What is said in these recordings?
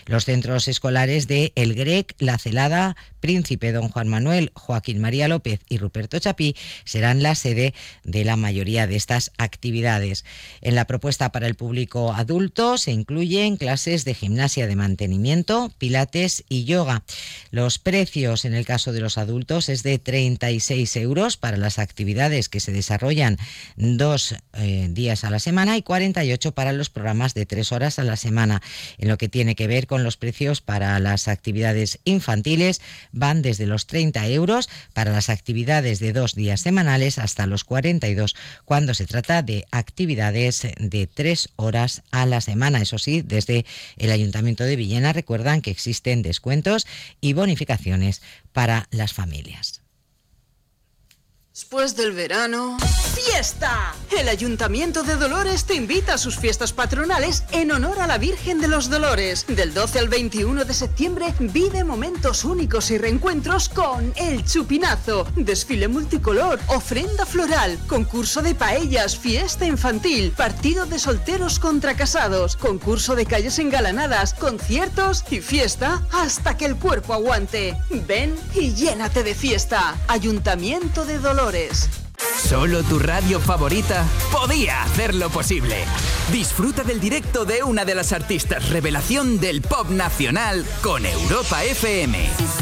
Los centros escolares de El Grec, La Celada, Príncipe Don Juan Manuel, Joaquín María López y Ruperto Chapí serán la sede de la mayoría de estas actividades. En la propuesta para el público adulto se incluyen clases de gimnasia de mantenimiento, pilates y yoga. Los precios en el caso de los adultos es de 36 euros para las actividades que se desarrollan 2 días a la semana y 48 para los programas de 3 horas a la semana. En lo que tiene que ver con los precios para las actividades infantiles, van desde los 30 euros para las actividades de 2 días semanales hasta los 42 cuando se trata de actividades de 3 horas a la semana. Eso sí, desde el Ayuntamiento de Villena recuerdan que existen descuentos y bonificaciones para las familias. Después del verano... ¡Fiesta! El Ayuntamiento de Dolores te invita a sus fiestas patronales en honor a la Virgen de los Dolores. Del 12 al 21 de septiembre vive momentos únicos y reencuentros con El Chupinazo, desfile multicolor, ofrenda floral, concurso de paellas, fiesta infantil, partido de solteros contra casados, concurso de calles engalanadas, conciertos y fiesta hasta que el cuerpo aguante. Ven y llénate de fiesta. Ayuntamiento de Dolores. Solo tu radio favorita podía hacerlo posible. Disfruta del directo de una de las artistas revelación del pop nacional con Europa FM.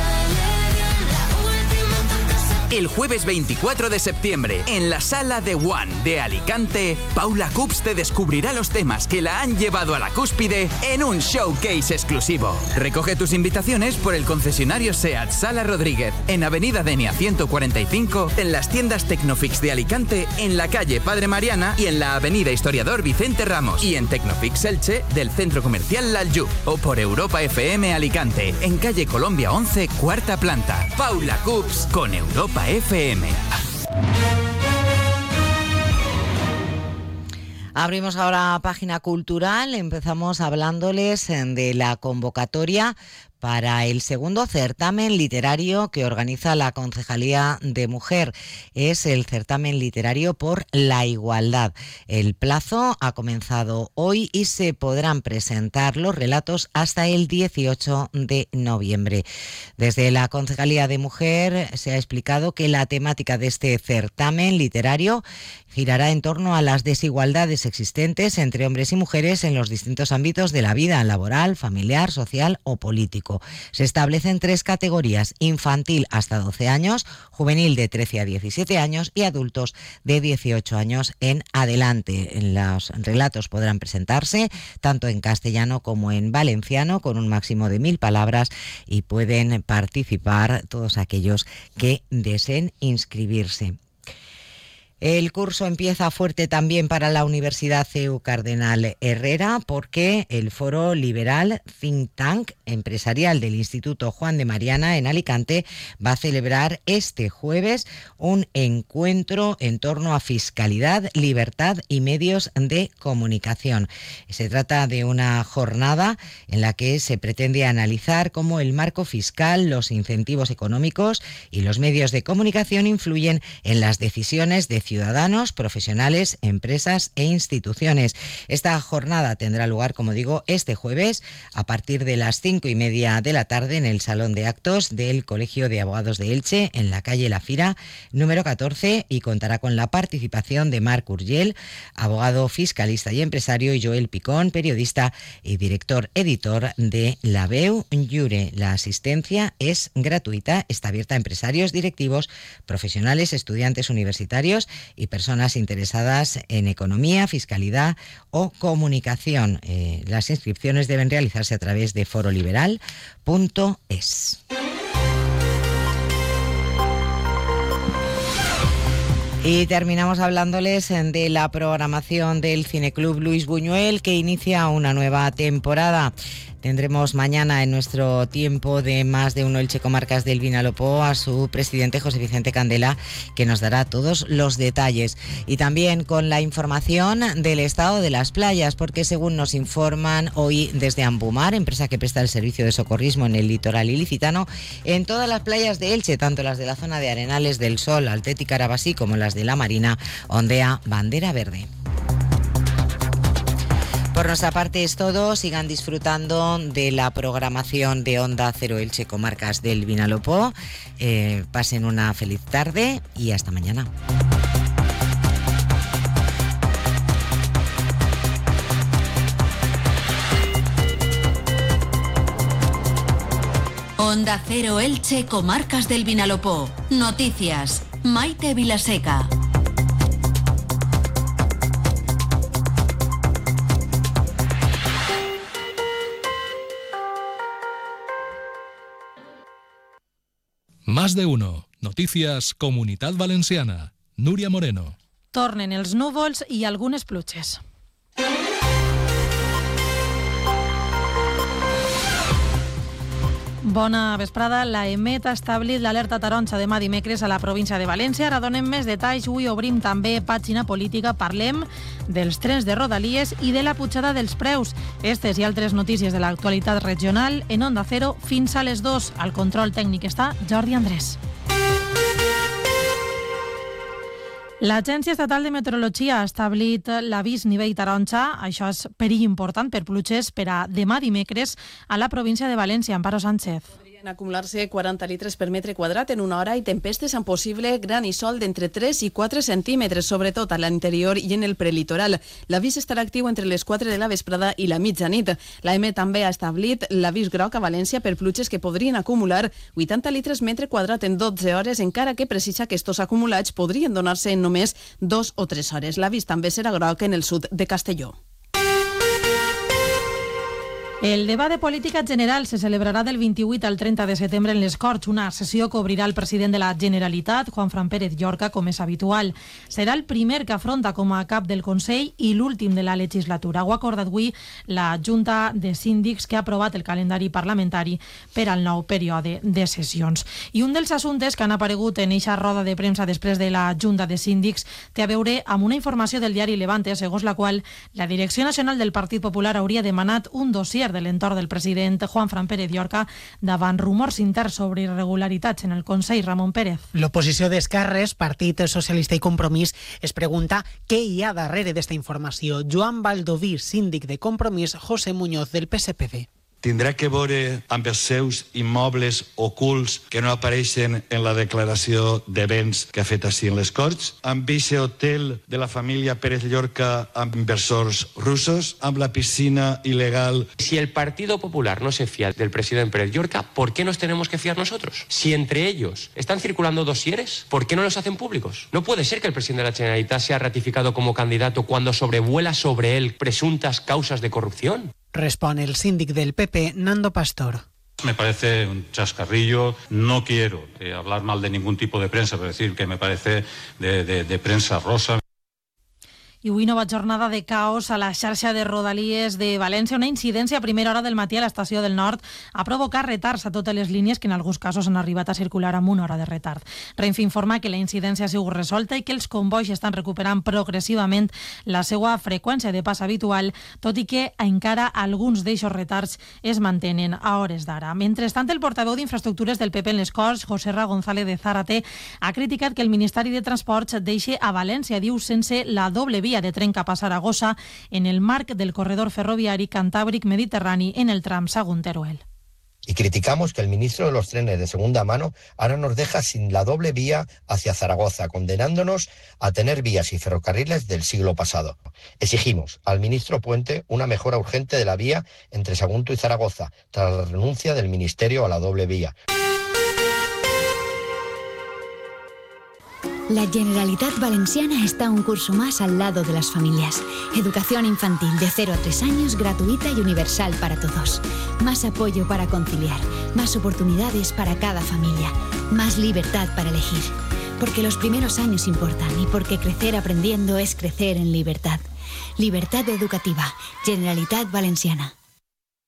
El jueves 24 de septiembre, en la Sala de One de Alicante, Paula Cups te descubrirá los temas que la han llevado a la cúspide en un showcase exclusivo. Recoge tus invitaciones por el concesionario SEAT Sala Rodríguez, en Avenida Denia 145, en las tiendas Tecnofix de Alicante, en la calle Padre Mariana y en la Avenida Historiador Vicente Ramos, y en Tecnofix Elche del Centro Comercial Laljú, o por Europa FM Alicante, en calle Colombia 11, cuarta planta. Paula Cups con Europa FM. Abrimos ahora página cultural. Empezamos hablándoles de la convocatoria para el segundo certamen literario que organiza la Concejalía de Mujer. Es el certamen literario por la igualdad. El plazo ha comenzado hoy y se podrán presentar los relatos hasta el 18 de noviembre. Desde la Concejalía de Mujer se ha explicado que la temática de este certamen literario girará en torno a las desigualdades existentes entre hombres y mujeres en los distintos ámbitos de la vida laboral, familiar, social o político. Se establecen 3 categorías: infantil hasta 12 años, juvenil de 13 a 17 años y adultos de 18 años en adelante. Los relatos podrán presentarse tanto en castellano como en valenciano con un máximo de 1000 palabras y pueden participar todos aquellos que deseen inscribirse. El curso empieza fuerte también para la Universidad CEU Cardenal Herrera, porque el Foro Liberal Think Tank Empresarial del Instituto Juan de Mariana en Alicante va a celebrar este jueves un encuentro en torno a fiscalidad, libertad y medios de comunicación. Se trata de una jornada en la que se pretende analizar cómo el marco fiscal, los incentivos económicos y los medios de comunicación influyen en las decisiones de ciudadanos, profesionales, empresas e instituciones. Esta jornada tendrá lugar, como digo, este jueves a partir de las 5:30 de la tarde en el Salón de Actos del Colegio de Abogados de Elche, en la calle La Fira, número 14, y contará con la participación de Marc Urgell, abogado fiscalista y empresario, y Joel Picón, periodista y director editor de La Veu Lliure. La asistencia es gratuita, está abierta a empresarios, directivos, profesionales, estudiantes universitarios y personas interesadas en economía, fiscalidad o comunicación. Las inscripciones deben realizarse a través de foroliberal.es. Y terminamos hablándoles de la programación del Cineclub Luis Buñuel, que inicia una nueva temporada. Tendremos mañana en nuestro tiempo de Más de Uno Elche Comarcas del Vinalopó a su presidente José Vicente Candela, que nos dará todos los detalles. Y también con la información del estado de las playas, porque según nos informan hoy desde Ambumar, empresa que presta el servicio de socorrismo en el litoral ilicitano, en todas las playas de Elche, tanto las de la zona de Arenales del Sol, Altet y Carabasí, como las de la Marina, ondea bandera verde. Por nuestra parte es todo. Sigan disfrutando de la programación de Onda Cero Elche Comarcas del Vinalopó. Pasen una feliz tarde y hasta mañana. Onda Cero Elche Comarcas del Vinalopó. Noticias. Maite Vilaseca. Más de uno. Noticias Comunitat Valenciana. Núria Moreno. Tornen els núvols i algunes pluges. Bona vesprada. La EMET ha establit l'alerta taronja demà dimecres a la província de València. Ara donem més detalls. Avui obrim també pàgina política. Parlem dels trens de Rodalies i de la pujada dels preus. Estes i altres notícies de l'actualitat regional en Onda Cero fins a les 2. Al control tècnic està Jordi Andrés. L'Agència Estatal de Meteorologia ha establit l'avís nivell taronja. Això és perill important per pluges per a demà dimecres a la província de València. Amparo Sánchez. Podrien acumular-se 40 litres per metre quadrat en una hora i tempestes amb possible granissol d'entre 3 i 4 centímetres, sobretot a l'interior i en el prelitoral. L'avís estarà actiu entre les 4 de la vesprada i la mitjanit. L'AEME també ha establit l'avís groc a València per pluges que podrien acumular 80 litres metre quadrat en 12 hores, encara que precisa que estos acumulats podrien donar-se en només 2 o 3 hores. L'avís també serà groc en el sud de Castelló. El debat de política general se celebrarà del 28 al 30 de setembre en les Corts, una sessió que obrirà el president de la Generalitat, Juanfran Pérez Llorca, com és habitual. Serà el primer que afronta com a cap del Consell i l'últim de la legislatura. Ho ha acordat avui la Junta de Síndics, que ha aprovat el calendari parlamentari per al nou període de sessions. I un dels assumptes que han aparegut en eixa roda de premsa després de la Junta de Síndics té a veure amb una informació del diari Levante, segons la qual la Direcció Nacional del Partit Popular hauria demanat un dossier de l'entorn del president Juanfran Pérez Llorca davant rumors interns sobre irregularitats en el Consell. Ramon Pérez. L'oposició d'Esquerres, Partit Socialista i Compromís, es pregunta què hi ha darrere d'esta informació. Joan Baldoví, síndic de Compromís, José Muñoz, del PSPB. Tindrà que veure amb els seus immobles ocults que no apareixen en la declaració de béns que ha fet així en les Corts, amb aquest hotel de la família Pérez Llorca amb inversors russos, amb la piscina ilegal. Si el Partido Popular no se fía del presidente Pérez Llorca, ¿por qué nos tenemos que fiar nosotros? Si entre ellos están circulando dosieres, ¿por qué no los hacen públicos? No puede ser que el presidente de la Generalitat sea ratificado como candidato cuando sobrevuela sobre él presuntas causas de corrupción. Respon el síndic del PP, Nando Pastor. Me parece un chascarrillo. No quiero hablar mal de ningún tipo de prensa, pero decir que me parece de prensa rosa. I avui nova jornada de caos a la xarxa de Rodalies de València. Una incidència a primera hora del matí a l'estació del Nord ha provocat retards a totes les línies que en alguns casos han arribat a circular amb una hora de retard. Renfe informa que la incidència ha sigut resolta i que els convois estan recuperant progressivament la seva freqüència de pas habitual, tot i que encara alguns d'eixos retards es mantenen a hores d'ara. Mentrestant, el portaveu d'Infraestructures del PP en les Corts, José Ra González de Zárate, ha criticat que el Ministeri de Transports deixi a València, diu, sense la doble via de tren cap a Saragossa en el marc del corredor ferroviari Cantàbric-Mediterrani en el tram Sagunt-Teruel. Y criticamos que el ministro de los trenes de segunda mano ahora nos deja sin la doble vía hacia Zaragoza, condenándonos a tener vías y ferrocarriles del siglo pasado. Exigimos al ministro Puente una mejora urgente de la vía entre Sagunto y Zaragoza, tras la renuncia del ministerio a la doble vía. La Generalitat Valenciana está un curso más al lado de las familias. Educación infantil de 0 a 3 años, gratuita y universal para todos. Más apoyo para conciliar, más oportunidades para cada familia, más libertad para elegir. Porque los primeros años importan y porque crecer aprendiendo es crecer en libertad. Libertad educativa, Generalitat Valenciana.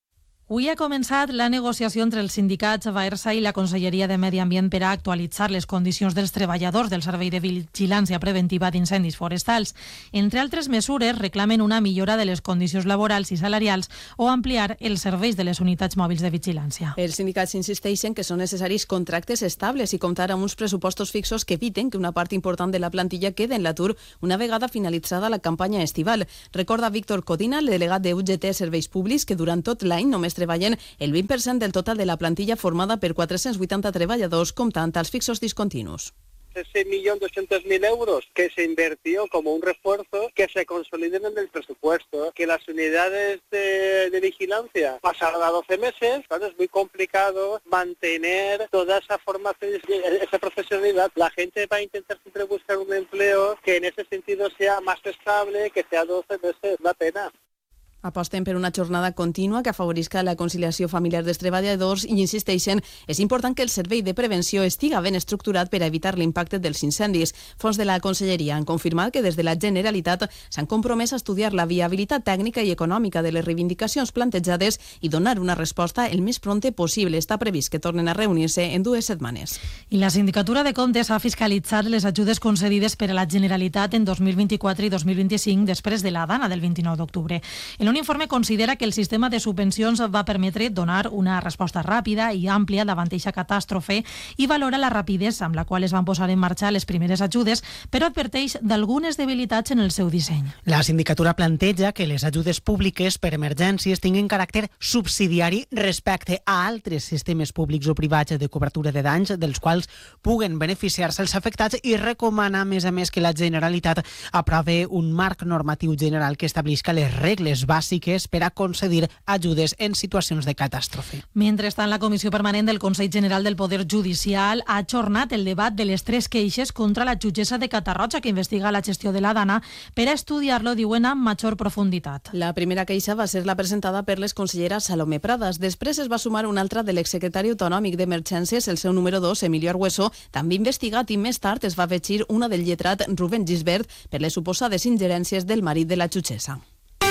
Avui ha començat la negociació entre els sindicats Baersa i la Conselleria de Medi Ambient per a actualitzar les condicions dels treballadors del Servei de Vigilància Preventiva d'Incendis Forestals. Entre altres mesures, reclamen una millora de les condicions laborals i salarials o ampliar els serveis de les unitats mòbils de vigilància. Els sindicats insisteixen que són necessaris contractes estables i comptar amb uns pressupostos fixos que eviten que una part important de la plantilla quede en l'atur una vegada finalitzada la campanya estival. Recorda Víctor Codina, el delegat de UGT Serveis Públics, que durant tot l'any només treballen el 20% del total de la plantilla formada per 480 treballadors, comptant als fixos discontinus. Ese 1.200.000 euros que se invirtió como un refuerzo, que se consoliden en el presupuesto, que las unidades de vigilancia pasaron a 12 meses, claro, es muy complicado mantener toda esa formación, esa profesionalidad. La gente va a intentar siempre buscar un empleo que en ese sentido sea más estable, que sea 12 meses, da pena. Aposten per una jornada contínua que afavorisca la conciliació familiar dels treballadors i insisteixen és important que el servei de prevenció estiga ben estructurat per a evitar l'impacte dels incendis. Fons de la Conselleria han confirmat que des de la Generalitat s'han compromès a estudiar la viabilitat tècnica i econòmica de les reivindicacions plantejades i donar una resposta el més prompte possible. Està previst que tornen a reunir-se en 2 setmanes. I la Sindicatura de Comptes ha fiscalitzat les ajudes concedides per a la Generalitat en 2024 i 2025 després de la dana del 29 d'octubre. Un informe considera que el sistema de subvencions va permetre donar una resposta ràpida i àmplia davant eixa catàstrofe i valora la rapidesa amb la qual es van posar en marxa les primeres ajudes, però adverteix d'algunes debilitats en el seu disseny. La sindicatura planteja que les ajudes públiques per emergències tinguin caràcter subsidiari respecte a altres sistemes públics o privats de cobertura de danys dels quals puguen beneficiar-se els afectats i recomana, a més, que la Generalitat aprove un marc normatiu general que establisca les regles bàsiques per a concedir ajudes en situacions de catàstrofe. Mentrestant, la Comissió Permanent del Consell General del Poder Judicial ha ajornat el debat de les 3 queixes contra la jutgessa de Catarroja que investiga la gestió de la dana per a estudiar-lo, diuen, amb major profunditat. La primera queixa va ser la presentada per les conselleres Salomé Pradas. Després es va sumar una altra de l'exsecretari autonòmic d'Emergències, el seu número 2, Emilio Argueso, també investigat, i més tard es va afegir una del lletrat Rubén Gisbert per les suposades ingerències del marit de la jutgessa.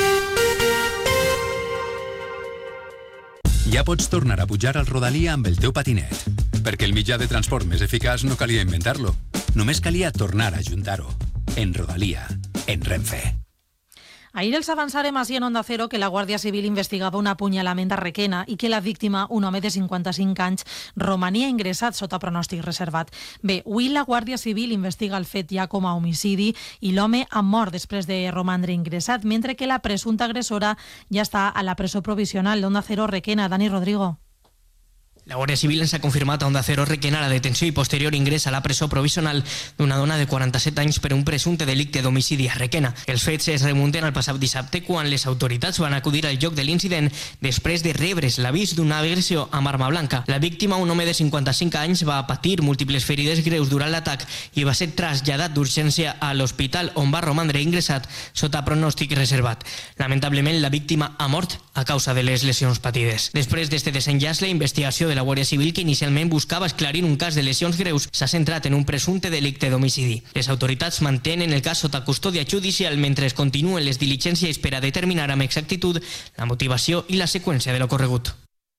Ja pots tornar a pujar al Rodalia amb el teu patinet, perquè el mitjà de transport més eficaç no calia inventar-lo, només calia tornar a ajuntar-ho. En Rodalia, en Renfe. Ahir els avançarem així en Onda Cero que la Guàrdia Civil investigava un apunyalament a Requena i que la víctima, un home de 55 anys, romania ingressat sota pronòstic reservat. Bé, avui la Guàrdia Civil investiga el fet ja com a homicidi i l'home ha mort després de romandre ingressat, mentre que la presumpta agressora ja està a la presó provisional. Onda Cero, Requena, Dani Rodrigo. La Guàrdia Civil ens ha confirmat a Onda Cero Requena la detenció i posterior ingrés a la presó provisional d'una dona de 47 anys per un presumpte delicte d'homicidi a Requena. Els fets es remunten al passat dissabte quan les autoritats van acudir al lloc de l'incident després de rebre's l'avís d'una agressió amb arma blanca. La víctima, un home de 55 anys, va patir múltiples ferides greus durant l'atac i va ser traslladat d'urgència a l'hospital on va romandre ingressat sota pronòstic reservat. Lamentablement, la víctima ha mort a causa de les lesions patides. Després d'este desenllaç, la investigació de la Guàrdia Civil, que inicialment buscava esclarir un cas de lesions greus, s'ha centrat en un presumpte delicte d'homicidi. Les autoritats mantenen el cas sota custòdia judicial mentre es continuen les diligències per a determinar amb exactitud la motivació i la seqüència de l'ocorregut.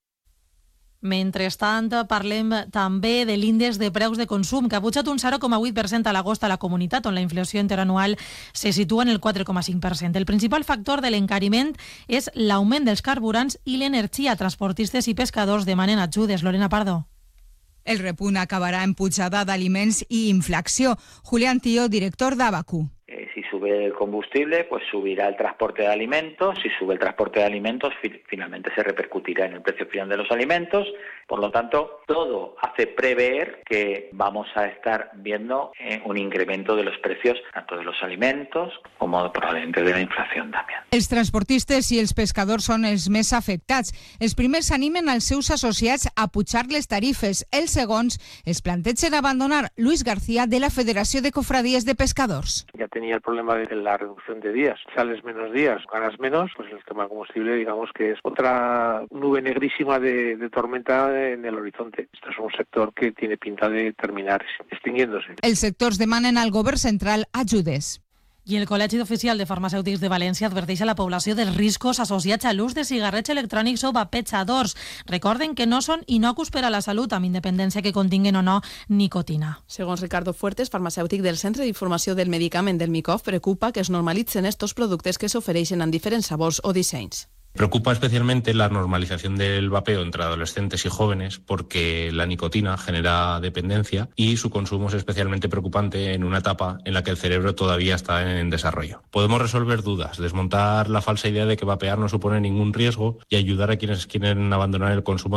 Mentrestant, parlem també de l'índex de preus de consum, que ha pujat un 0,8% a l'agost a la comunitat, on la inflació interanual se situa en el 4,5%. El principal factor de l'encariment és l'augment dels carburants i l'energia. Transportistes i pescadors demanen ajudes. Lorena Pardo. El repunt acabarà en pujada d'aliments i inflació. Julián Tío, director d'Abacu. Si sube el combustible, pues subirá el transporte de alimentos. Si sube el transporte de alimentos, finalmente se repercutirá en el precio final de los alimentos. Por lo tanto, todo hace prever que vamos a estar viendo un incremento de los precios tanto de los alimentos como probablemente de la inflación también. Els transportistes i els pescadors són els més afectats. Els primers animen als seus associats a pujar les tarifes. Els segons es plantegen abandonar. Luis García, de la Federació de Cofradías de Pescadors. Ya tenía el problema de la reducción de días. Sales menos días, ganas menos, pues el tema del combustible, digamos que es otra nube negrísima de tormenta en el horizonte. Esto es un sector que tiene pinta de terminar extinguiéndose. Els sectors demanen al govern central ajudes. I el Col·legi Oficial de Farmacèutics de València adverteix a la població dels riscos associats a l'ús de cigarrets electrònics o vapejadors. Recorden que no són innocus per a la salut, amb independència que continguen o no nicotina. Segons Ricardo Fuertes, farmacèutic del Centre d'Informació del Medicament del MICOF, preocupa que es normalitzen estos productes que s'ofereixen en diferents sabors o dissenys. Preocupa especialmente la normalización del vapeo entre adolescentes y jóvenes porque la nicotina genera dependencia y su consumo es especialmente preocupante en una etapa en la que el cerebro todavía está en desarrollo. Podemos resolver dudas, desmontar la falsa idea de que vapear no supone ningún riesgo y ayudar a quienes quieren abandonar el consumo